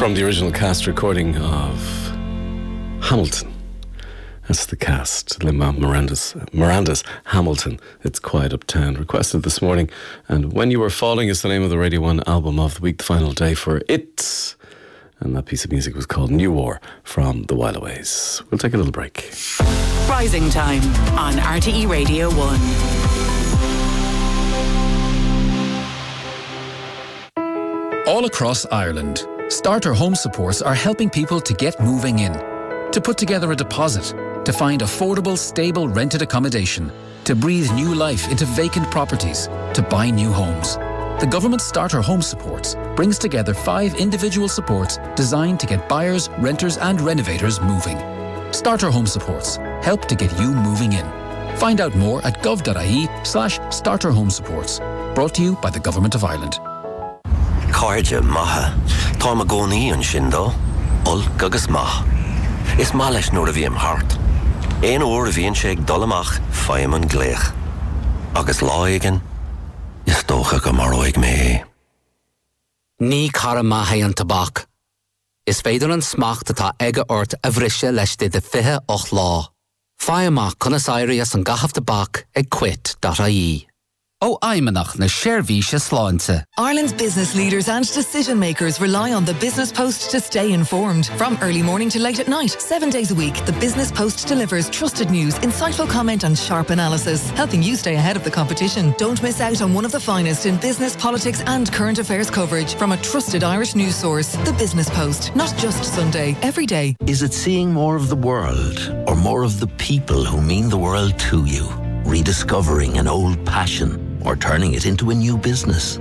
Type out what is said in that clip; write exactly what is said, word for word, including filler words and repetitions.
From the original cast recording of Hamilton. That's the cast, Lin-Manuel Miranda's Hamilton. It's Quiet Uptown, requested this morning. And When You Were Falling is the name of the Radio one album of the week, the final day for it. And that piece of music was called New War from The Whileaways. We'll take a little break. Rising Time on R T E Radio one. All across Ireland, Starter Home Supports are helping people to get moving in, to put together a deposit, to find affordable, stable rented accommodation, to breathe new life into vacant properties, to buy new homes. The government Starter Home Supports brings together five individual supports designed to get buyers, renters and renovators moving. Starter Home Supports help to get you moving in. Find out more at gov.ie slash starter home supports. Brought to you by the Government of Ireland. Cardja maha, tá ma gcónaí an sin dó, ulc agus maith. Is maith leis nuair a bhí am thart. Aon uair a bhíonn sé ag dul amach faim an gléach. Agus láigean, is dócha go mar óig mé. Ní cara maithe an tabhac. Is féidir an smacht atá aige ort a bhriсе leis de de fiche och lá. Fáim amach conas éirí an gachaf tabhac ag quit.ie. Ó aimenach na seirbhíse sláinte. Ireland's business leaders and decision makers rely on the Business Post to stay informed. From early morning to late at night, seven days a week, the Business Post delivers trusted news, insightful comment and sharp analysis, helping you stay ahead of the competition. Don't miss out on one of the finest in business, politics and current affairs coverage from a trusted Irish news source. The Business Post, not just Sunday, every day. Is it seeing more of the world or more of the people who mean the world to you? Rediscovering an old passion or turning it into a new business?